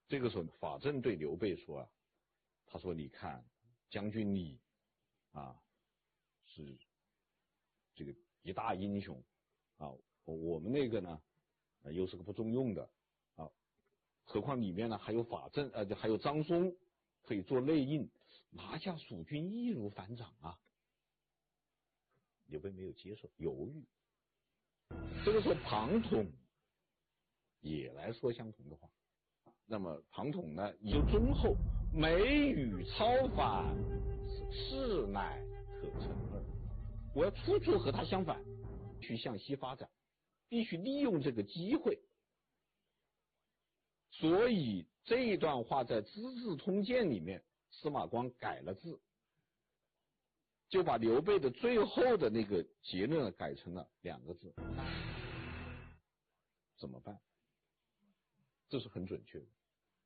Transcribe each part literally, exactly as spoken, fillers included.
这个时候法正对刘备说啊，他说你看将军你啊是这个一大英雄啊，我们那个呢、呃、又是个不中用的啊，何况里面呢还有法正呃还有张松可以做内应，拿下蜀军易如反掌啊。刘备没有接受，犹豫。这个时候庞统也来说相同的话，那么庞统呢也就忠厚，美与超反，是乃可成耳。我要处处和他相反，去向西发展，必须利用这个机会。所以这一段话在《资治通鉴》里面，司马光改了字，就把刘备的最后的那个结论改成了两个字，怎么办？这是很准确的。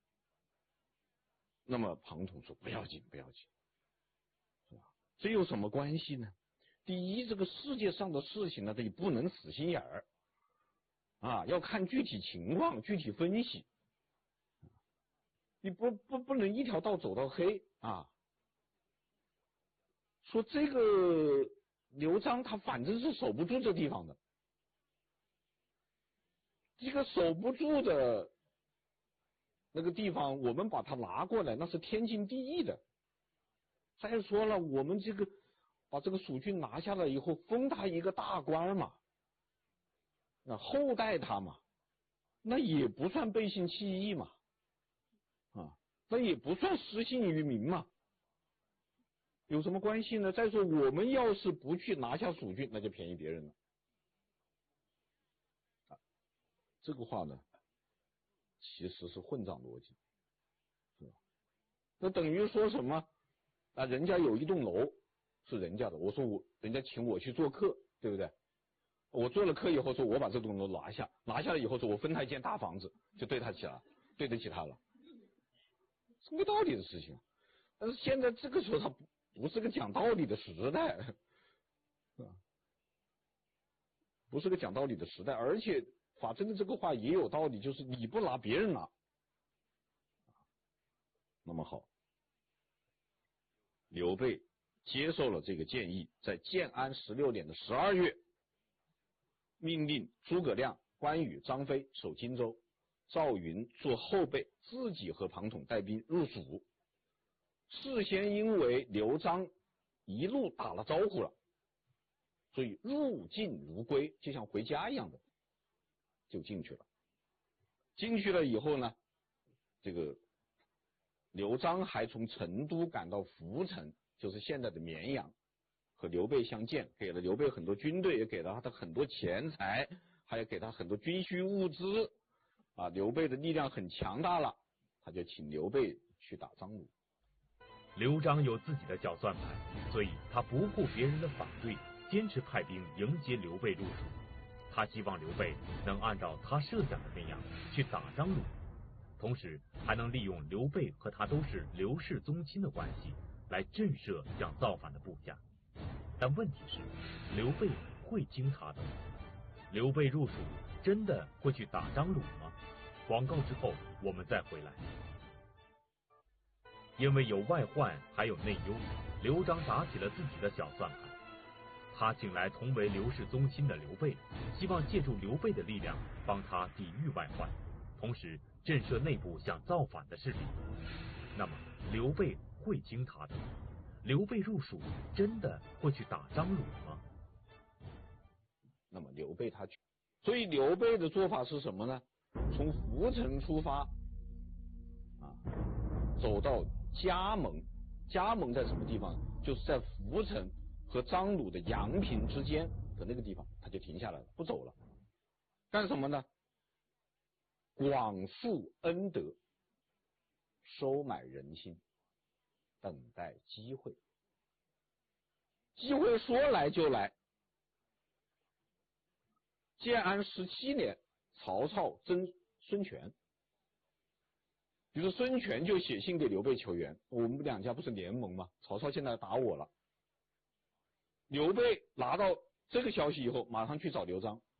那么庞统说不要紧不要紧，是吧？这有什么关系呢？第一，这个世界上的事情呢，它也不能死心眼儿啊，要看具体情况具体分析，你不不不能一条道走到黑啊。说这个刘璋他反正是守不住这地方的，这个守不住的那个地方，我们把它拿过来，那是天经地义的。再说了，我们这个把这个蜀郡拿下来以后，封他一个大官嘛，那厚待他嘛，那也不算背信弃义嘛，啊，那也不算失信于民嘛，有什么关系呢？再说我们要是不去拿下蜀郡，那就便宜别人了。啊，这个话呢，其实是混账逻辑，是吧？那等于说什么啊？人家有一栋楼是人家的，我说我人家请我去做客，对不对？我做了客以后说，我把这栋楼拿下，拿下来以后说，我分他一间大房子，就对他起来，对得起他了，是没道理的事情。但是现在这个时候，他不不是个讲道理的时代，是吧？不是个讲道理的时代，而且法正的这个话也有道理，就是你不拿，别人拿。那么好，刘备接受了这个建议，在建安十六年的十二月，命令诸葛亮、关羽、张飞守荆州，赵云做后备，自己和庞统带兵入蜀。事先因为刘璋一路打了招呼了，所以入境如归，就像回家一样的，就进去了。进去了以后呢，这个刘璋还从成都赶到涪城，就是现在的绵阳，和刘备相见，给了刘备很多军队，也给了他很多钱财，还有给他很多军需物资啊。刘备的力量很强大了，他就请刘备去打张鲁。 刘璋有自己的小算盘，所以他不顾别人的反对，坚持派兵迎接刘备入蜀。他希望刘备能按照他设想的那样去打张鲁，同时还能利用刘备和他都是刘氏宗亲的关系来震慑想造反的部下。但问题是，刘备会听他的吗？刘备入蜀真的会去打张鲁吗？广告之后我们再回来。因为有外患还有内忧，刘璋打起了自己的小算盘。他请来同为刘氏宗亲的刘备，希望借助刘备的力量帮他抵御外患，同时震慑内部想造反的势力。那么刘备会听他的吗？刘备入蜀真的会去打张鲁吗？ 那么刘备他去，所以刘备的做法是什么呢？从涪城出发啊，走到加盟。加盟在什么地方？就是在涪城和张鲁的阳平之间的那个地方，他就停下来了，不走了。干什么呢？广树恩德，收买人心，等待机会。机会说来就来。建安十七年，曹操征孙权，比如孙权就写信给刘备求援，我们两家不是联盟吗？曹操现在打我了。刘备拿到这个消息以后，马上去找刘璋，